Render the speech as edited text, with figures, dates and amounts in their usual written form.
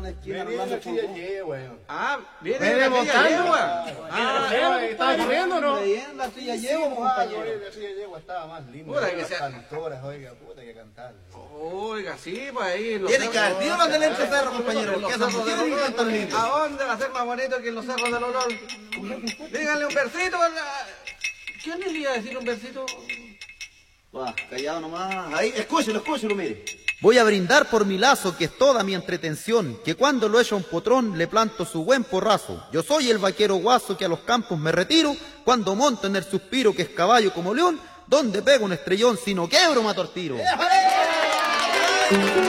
esquina arreglando el fútbol. Ah, viene montando, weón. ¿Estaba corriendo, no? En la silla llevo, compañero. La silla yegua estaba más linda. Puta que sea- Cantoras, oiga, puta que cantar. Oiga, sí, pues ahí. los Tiene que cerros- haber sido los del entrecerro, compañero, los porque esas cerros del mujeres olor. cantan lindo. ¿A dónde va a ser más bonito que en los cerros del olor? Díganle un versito. ¿Quién le iba a decir un versito? Va, callado nomás. Ahí, escúchelo, mire. Voy a brindar por mi lazo, que es toda mi entretención, que cuando lo echo a un potrón le planto su buen porrazo. Yo soy el vaquero guaso que a los campos me retiro, cuando monto en el suspiro que es caballo como león, donde pego un estrellón si no quebro mato al tiro.